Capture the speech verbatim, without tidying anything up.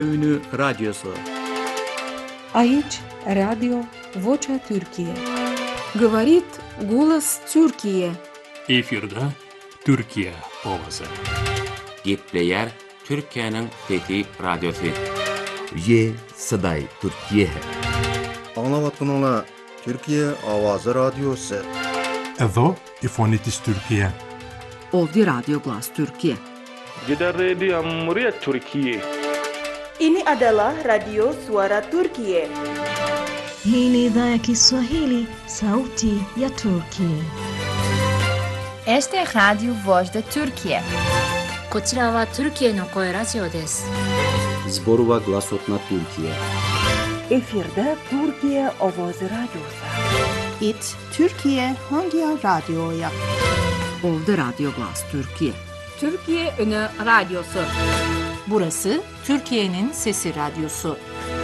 Ünlü radyosu. Aici, Radio Vocea Türkiye. Говорит голос Türkiye. Efirde Türkiye ovası. Gepleyer Türkiye'nin fethi radyosu. Ye Saday Türkiye. Anlavatınla Türkiye Avazı Radyosu. Edo İfonitis Türkiye. Ovdje Radio Glas Türkiye. Gidan Radio Muryat Türkiye. Ini adalah Radio Suara Turkiye. Hii ni idhaa ya Kiswahili, sauti ya Turkiye. Este é Radio Voz da Turkiye. こちらはトルキエの声ラジオです。 Zborova Glasotna Türkiye. Efirde Türkiye Ovozi Radyosu. It Türkiye Hangi Radyo'ya? Ovdje Radio Glas Türkiye. Türkiye Ünlü Radyosu. Burası Türkiye'nin Sesi Radyosu.